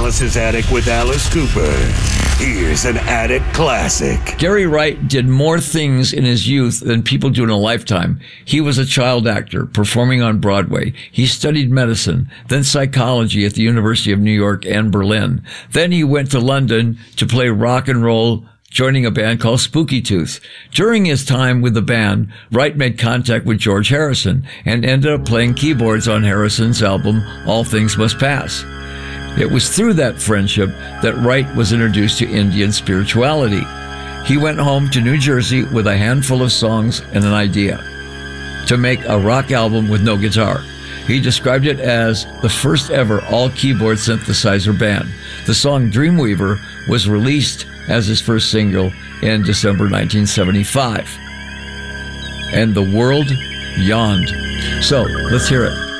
Alice's Attic with Alice Cooper. Here's an Attic classic. Gary Wright did more things in his youth than people do in a lifetime. He was a child actor, performing on Broadway. He studied medicine, then psychology at the University of New York and Berlin. Then he went to London to play rock and roll, joining a band called Spooky Tooth. During his time with the band, Wright made contact with George Harrison and ended up playing keyboards on Harrison's album, All Things Must Pass. It was through that friendship that Wright was introduced to Indian spirituality. He went home to New Jersey with a handful of songs and an idea to make a rock album with no guitar. He described it as the first ever all-keyboard synthesizer band. The song Dreamweaver was released as his first single in December 1975. And the world yawned. So, let's hear it.